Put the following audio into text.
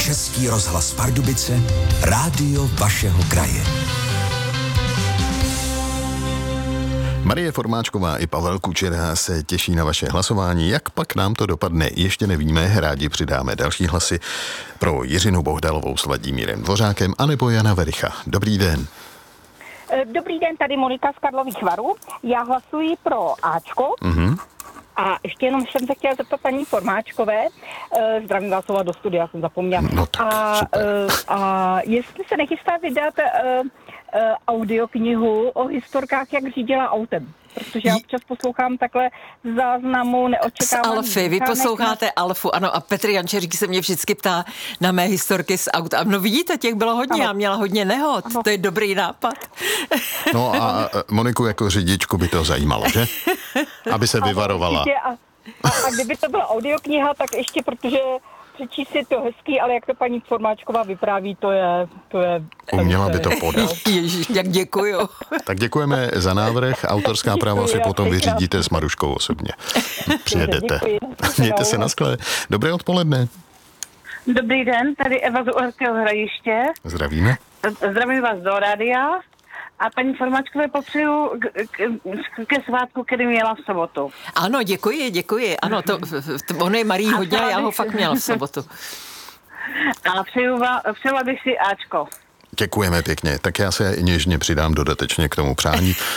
Český rozhlas Pardubice, rádio vašeho kraje. Marie Formáčková i Pavel Kučera se těší na vaše hlasování. Jak pak nám to dopadne, ještě nevíme. Rádi přidáme další hlasy pro Jiřinu Bohdalovou s Vladimírem Dvořákem anebo Jana Vericha. Dobrý den. Dobrý den, tady Monika z Karlových Varů. Já hlasuji pro Ačko. A ještě jenom jsem se chtěla zeptat paní Formáčkové, zdravím vás do studia, jsem zapomněla. No tak, super. A jestli se nechystá vydat audioknihu o historkách, jak řídila autem. Protože já občas poslouchám takhle z záznamu neočekávaný. Z Alfy, vy posloucháte Alfu, ano, a Petr Jančeřík se mě vždycky ptá na mé historky z aut. A no vidíte, těch bylo hodně, já měla hodně nehod, to je dobrý nápad. No a Moniku jako řidičku by to zajímalo, že? Aby se vyvarovala. A kdyby to byla audiokniha, tak ještě, protože přečíst si to hezký, ale jak to paní Formáčková vypráví, to je... Uměla by to podat. Ježiš, jak děkuju. Tak děkujeme za návrh. Autorská práva si potom vyřídíte s Maruškou osobně. Přijedete. Mějte se na skle. Dobré odpoledne. Dobrý den, tady Eva z Uherského Hradiště. Zdravíme. Zdravím vás do rádia. A paní Formáčkové popřeju ke svátku, který měla v sobotu. Ano, děkuji. Ano, ono je Marí hodně a já ho fakt měla v sobotu. A přeju bych si Ačko. Děkujeme pěkně. Tak já se něžně přidám dodatečně k tomu přání.